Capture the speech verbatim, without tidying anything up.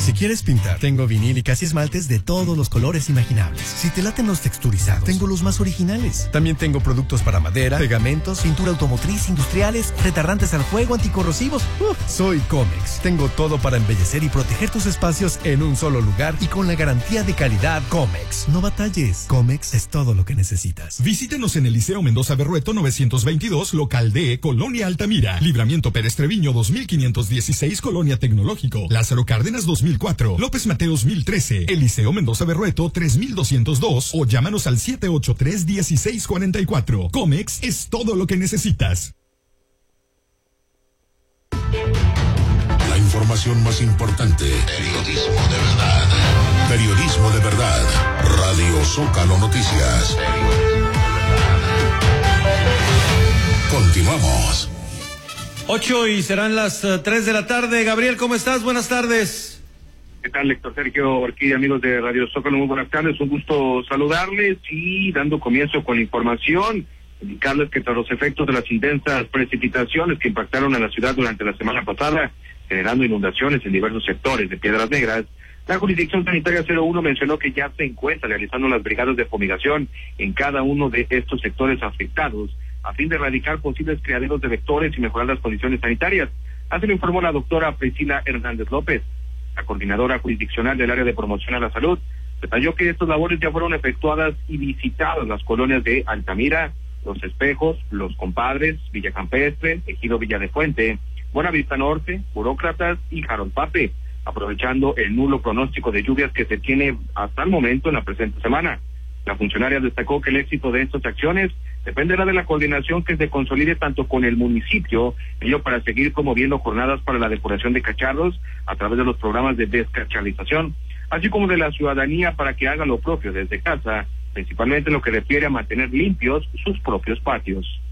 Si quieres pintar, tengo vinílicas y esmaltes de todos los colores imaginables. Si te laten los texturizados, tengo los más originales. También tengo productos para madera, pegamentos, pintura automotriz, industriales, retardantes al fuego, anticorrosivos. Uf, soy Comex. Tengo todo para embellecer y proteger tus espacios en un solo lugar y con la garantía de calidad Comex. No batalles. Comex es todo lo que necesitas. Visítenos en el Liceo Mendoza Berrueto novecientos veintidós, local D, Colonia Altamira. Libramiento Pérez Treviño dos mil quinientos dieciséis, Colonia Tecnológico. Lázaro Cárdenas dos mil cuatro, López Mateos mil trece, Eliseo Mendoza Berrueto tres mil doscientos dos o llámanos al siete ocho tres, uno seis cuatro cuatro. Comex es todo lo que necesitas. La información más importante. Periodismo de verdad. Periodismo de verdad. Radio Zócalo Noticias. Continuamos. Ocho y serán las uh, tres de la tarde. Gabriel, ¿cómo estás? Buenas tardes. ¿Qué tal, Héctor Sergio Orquídea, amigos de Radio Zócalo? Muy buenas tardes, un gusto saludarles y dando comienzo con la información, indicarles que tras los efectos de las intensas precipitaciones que impactaron a la ciudad durante la semana pasada, generando inundaciones en diversos sectores de Piedras Negras, la Jurisdicción Sanitaria cero uno mencionó que ya se encuentra realizando las brigadas de fumigación en cada uno de estos sectores afectados, a fin de erradicar posibles criaderos de vectores y mejorar las condiciones sanitarias. Así lo informó la doctora Priscila Hernández López, la coordinadora jurisdiccional del área de promoción a la salud. Detalló que estas labores ya fueron efectuadas y visitadas las colonias de Altamira, Los Espejos, Los Compadres, Villa Campestre, Ejido Villa de Fuente, Buenavista Norte, Burócratas y Jarolpape, aprovechando el nulo pronóstico de lluvias que se tiene hasta el momento en la presente semana. La funcionaria destacó que el éxito de estas acciones dependerá de la coordinación que se consolide tanto con el municipio, ello para seguir promoviendo jornadas para la depuración de cacharros a través de los programas de descacharrización, así como de la ciudadanía para que haga lo propio desde casa, principalmente en lo que refiere a mantener limpios sus propios patios.